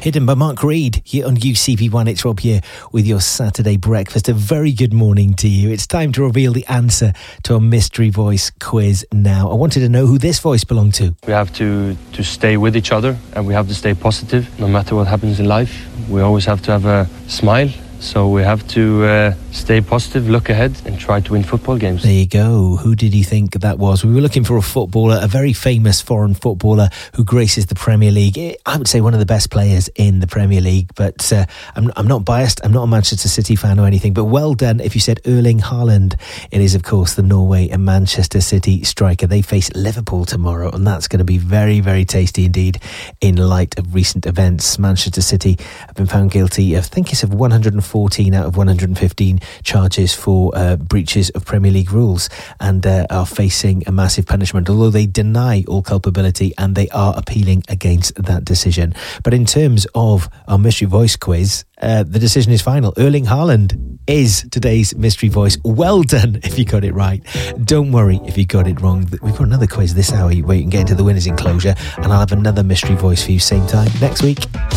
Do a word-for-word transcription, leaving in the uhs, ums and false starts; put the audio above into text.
hidden by Mark Reed here on U C B one. It's Rob here with your Saturday breakfast. A very good morning to you. It's time to reveal the answer to our mystery voice quiz now. I wanted to know who this voice belonged to. We have to, to stay with each other, and we have to stay positive no matter what happens in life. We always have to have a smile. So we have to uh, stay positive, look ahead, and try to win football games. There you go. Who did you think that was? We were looking for a footballer, a very famous foreign footballer who graces the Premier League. I would say one of the best players in the Premier League, but uh, I'm, I'm not biased. I'm not a Manchester City fan or anything, but well done if you said Erling Haaland. It is, of course, the Norway and Manchester City striker. They face Liverpool tomorrow, and that's going to be very, very tasty indeed in light of recent events. Manchester City have been found guilty of, I think it's of one hundred fourteen out of one hundred fifteen charges for uh, breaches of Premier League rules, and uh, are facing a massive punishment, although they deny all culpability and they are appealing against that decision. But in terms of our mystery voice quiz, uh, the decision is final. Erling Haaland is today's mystery voice. Well done if you got it right. Don't worry if you got it wrong. We've got another quiz this hour where you can get into the winner's enclosure, and I'll have another mystery voice for you same time next week.